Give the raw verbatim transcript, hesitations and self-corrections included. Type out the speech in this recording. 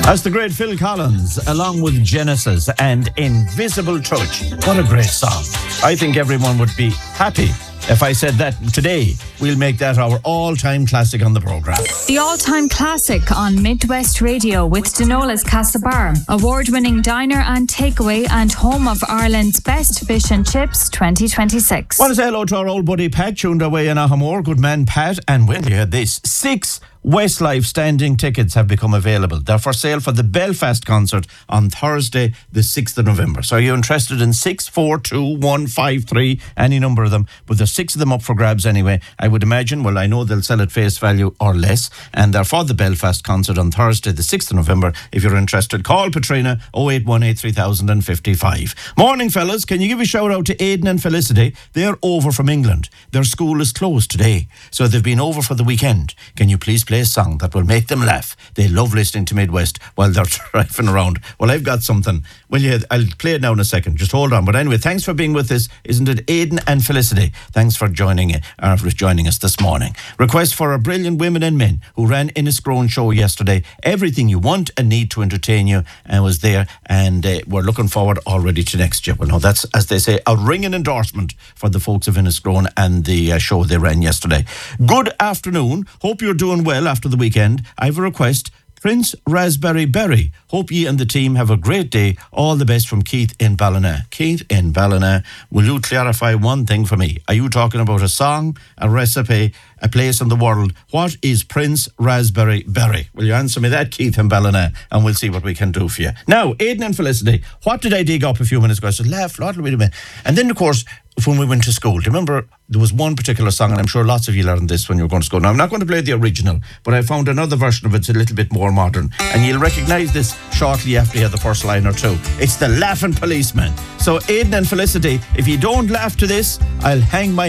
That's the great Phil Collins, along with Genesis and Invisible Touch. What a great song. I think everyone would be happy if I said that today we'll make that our all-time classic on the programme. The all-time classic on Midwest Radio with Denola's Castlebar, award-winning diner and takeaway and home of Ireland's best fish and chips twenty twenty-six. Want to say hello to our old buddy Pat, tuned away in Ahamore. Good man, Pat. And when you heard this, six Westlife standing tickets have become available. They're for sale for the Belfast concert on Thursday, the sixth of November. So are you interested in six, four, two, one, five, three, any number of them? But there's six of them up for grabs anyway. I would imagine, well, I know they'll sell at face value or less. And they're for the Belfast concert on Thursday, the sixth of November. If you're interested, call Patrina oh eight one eight, three thousand fifty-five. Morning, fellas. Can you give a shout out to Aidan and Felicity? They're over from England. Their school is closed today, so they've been over for the weekend. Can you please play a song that will make them laugh? They love listening to Midwest while they're driving around. Well, I've got something. Well, yeah, I'll play it now in a second. Just hold on. But anyway, thanks for being with us, isn't it, Aidan and Felicity? Thanks for joining uh, for joining us this morning. Request for our brilliant women and men who ran Inniscrone show yesterday. Everything you want and need to entertain you and was there, and uh, we're looking forward already to next year. Well, no, that's, as they say, a ringing endorsement for the folks of Inniscrone and the uh, show they ran yesterday. Good afternoon. Hope you're doing well after the weekend. I have a request. Prince Raspberry Berry. Hope ye and the team have a great day. All the best from Keith in Ballina. Keith in Ballina, will you clarify one thing for me? Are you talking about a song, a recipe, a place in the world? What is Prince Raspberry Berry? Will you answer me that, Keith in Ballina, and we'll see what we can do for you. Now, Aidan and Felicity, what did I dig up a few minutes ago? I said, laugh, lot, wait a minute. And then, of course, when we went to school, do you remember there was one particular song, and I'm sure lots of you learned this when you were going to school. Now, I'm not going to play the original, but I found another version of it. It's a little bit more modern, and you'll recognise this shortly after you hear the first line or two. It's the Laughing Policeman. So, Aidan and Felicity, if you don't laugh to this, I'll hang my